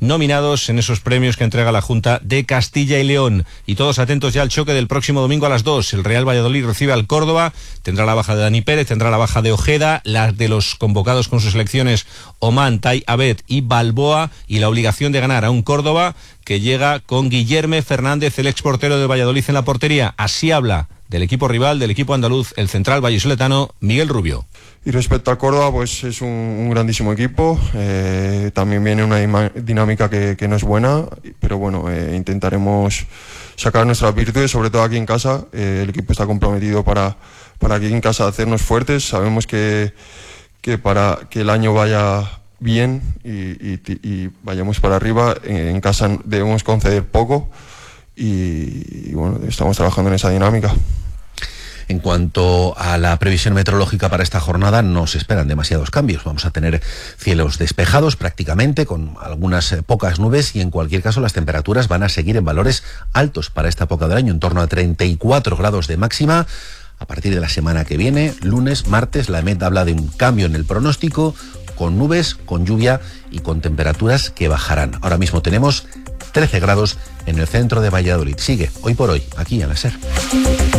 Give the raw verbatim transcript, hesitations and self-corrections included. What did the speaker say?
nominados en esos premios que entrega la Junta de Castilla y León. Y todos atentos ya al choque del próximo domingo a las dos. El Real Valladolid recibe al Córdoba, tendrá la baja de Dani Pérez, tendrá la baja de Ojeda, las de los convocados con sus selecciones Oman, Tai, Abed y Balboa, y la obligación de ganar a un Córdoba que llega con Guillerme Fernández, el exportero de Valladolid, en la portería. Así habla del equipo rival, del equipo andaluz, el central vallisoletano Miguel Rubio. Y respecto a Córdoba, pues es un, un grandísimo equipo, eh, también viene una ima- dinámica que, que no es buena, pero bueno, eh, intentaremos sacar nuestras virtudes, sobre todo aquí en casa. Eh, el equipo está comprometido para, para aquí en casa hacernos fuertes. Sabemos que, que para que el año vaya bien y, y, y vayamos para arriba, en casa debemos conceder poco y, y bueno, estamos trabajando en esa dinámica. En cuanto a la previsión meteorológica para esta jornada, no se esperan demasiados cambios. Vamos a tener cielos despejados prácticamente, con algunas eh, pocas nubes, y en cualquier caso las temperaturas van a seguir en valores altos para esta época del año, en torno a treinta y cuatro grados de máxima. A partir de la semana que viene, lunes, martes, la EMET habla de un cambio en el pronóstico, con nubes, con lluvia y con temperaturas que bajarán. Ahora mismo tenemos trece grados en el centro de Valladolid. Sigue Hoy por Hoy, aquí en la SER.